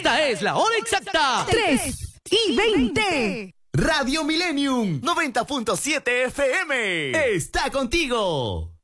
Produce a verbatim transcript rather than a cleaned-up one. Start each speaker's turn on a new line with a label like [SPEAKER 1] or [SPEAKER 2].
[SPEAKER 1] Esta es la hora exacta.
[SPEAKER 2] tres y veinte.
[SPEAKER 3] Radio Millennium noventa punto siete F M está contigo.